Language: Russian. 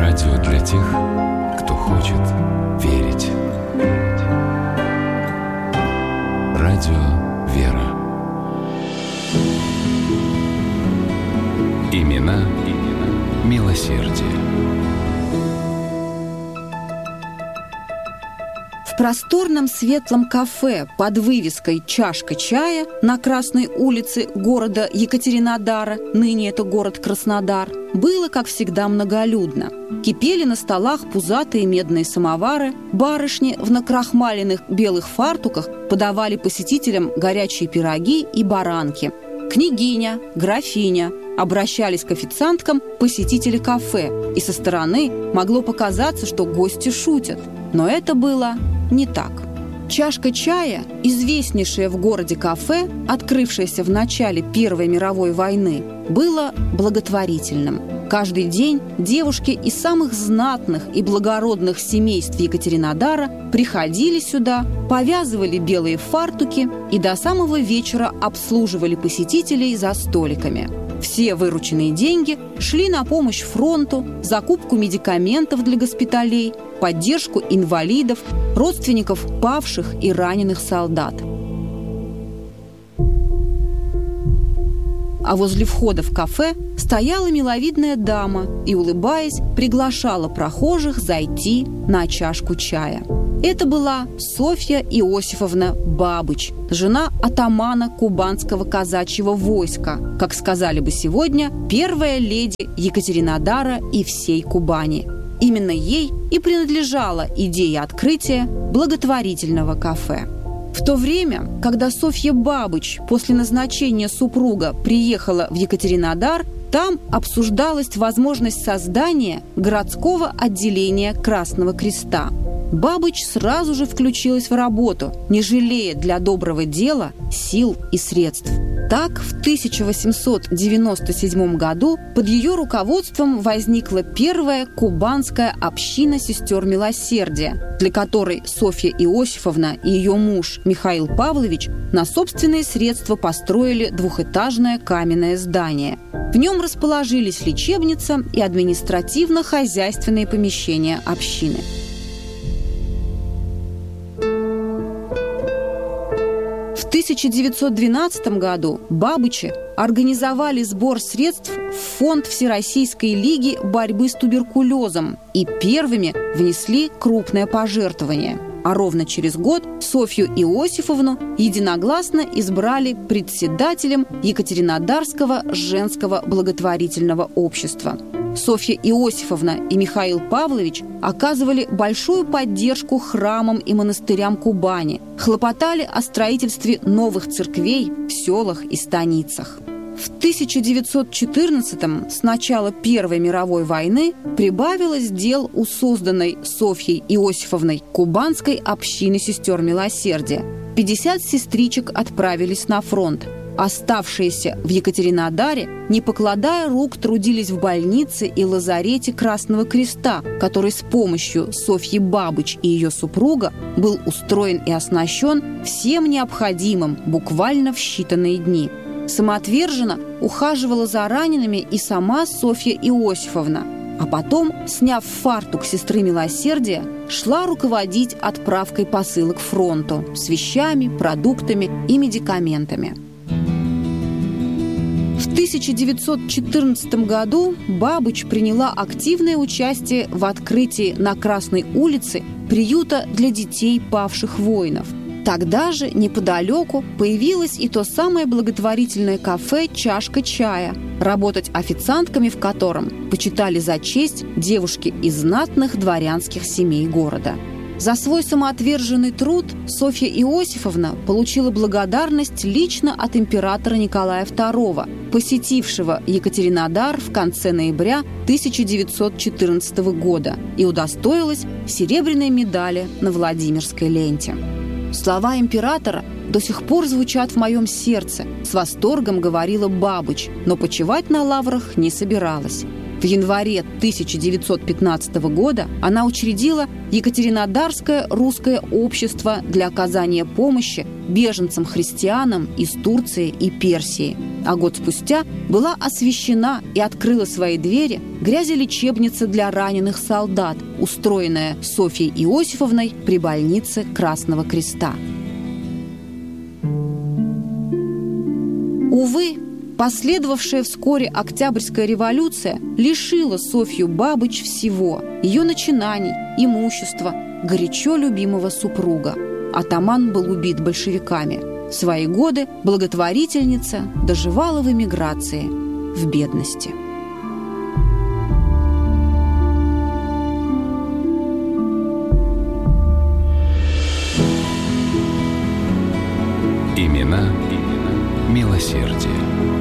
Радио для тех, кто хочет верить. Радио «Вера». Имена милосердия. В просторном светлом кафе под вывеской «Чашка чая» на Красной улице города Екатеринодара, ныне это город Краснодар, было, как всегда, многолюдно. Кипели на столах пузатые медные самовары, барышни в накрахмаленных белых фартуках подавали посетителям горячие пироги и баранки. Княгиня, графиня обращались к официанткам посетители кафе, и со стороны могло показаться, что гости шутят. Но это было не так. «Чашка чая», известнейшее в городе кафе, открывшееся в начале Первой мировой войны, было благотворительным. Каждый день девушки из самых знатных и благородных семейств Екатеринодара приходили сюда, повязывали белые фартуки и до самого вечера обслуживали посетителей за столиками. Все вырученные деньги шли на помощь фронту, закупку медикаментов для госпиталей, поддержку инвалидов, родственников павших и раненых солдат. А возле входа в кафе стояла миловидная дама и, улыбаясь, приглашала прохожих зайти на чашку чая. Это была Софья Иосифовна Бабыч, жена атамана Кубанского казачьего войска, как сказали бы сегодня, первая леди Екатеринодара и всей Кубани. Именно ей и принадлежала идея открытия благотворительного кафе. В то время, когда Софья Бабыч после назначения супруга приехала в Екатеринодар, там обсуждалась возможность создания городского отделения Красного Креста. Бабыч сразу же включилась в работу, не жалея для доброго дела сил и средств. Так, в 1897 году под ее руководством возникла первая кубанская община сестер милосердия, для которой Софья Иосифовна и ее муж Михаил Павлович на собственные средства построили двухэтажное каменное здание. В нем расположились лечебница и административно-хозяйственные помещения общины. В 1912 году Бабычи организовали сбор средств в фонд Всероссийской лиги борьбы с туберкулезом и первыми внесли крупное пожертвование. А ровно через год Софью Иосифовну единогласно избрали председателем Екатеринодарского женского благотворительного общества. Софья Иосифовна и Михаил Павлович оказывали большую поддержку храмам и монастырям Кубани, хлопотали о строительстве новых церквей в селах и станицах. В 1914-м, с начала Первой мировой войны, прибавилось дел у созданной Софьей Иосифовной Кубанской общины сестер милосердия. 50 сестричек отправились на фронт. Оставшиеся в Екатеринодаре, не покладая рук, трудились в больнице и лазарете Красного Креста, который с помощью Софьи Бабыч и ее супруга был устроен и оснащен всем необходимым буквально в считанные дни. Самоотверженно ухаживала за ранеными и сама Софья Иосифовна, а потом, сняв фартук сестры милосердия, шла руководить отправкой посылок фронту с вещами, продуктами и медикаментами. В 1914 году Бабыч приняла активное участие в открытии на Красной улице приюта для детей павших воинов. Тогда же неподалеку появилось и то самое благотворительное кафе «Чашка чая», работать официантками в котором почитали за честь девушки из знатных дворянских семей города. За свой самоотверженный труд Софья Иосифовна получила благодарность лично от императора Николая II, посетившего Екатеринодар в конце ноября 1914 года и удостоилась серебряной медали на Владимирской ленте. Слова императора до сих пор звучат в моем сердце, с восторгом говорила Бабыч, но почивать на лаврах не собиралась. В январе 1915 года она учредила Екатеринодарское русское общество для оказания помощи беженцам-христианам из Турции и Персии. А год спустя была освящена и открыла свои двери грязелечебница для раненых солдат, устроенная Софьей Иосифовной при больнице Красного Креста. Увы, последовавшая вскоре Октябрьская революция лишила Софью Бабыч всего – ее начинаний, имущества, горячо любимого супруга. Атаман был убит большевиками. В свои годы благотворительница доживала в эмиграции, в бедности.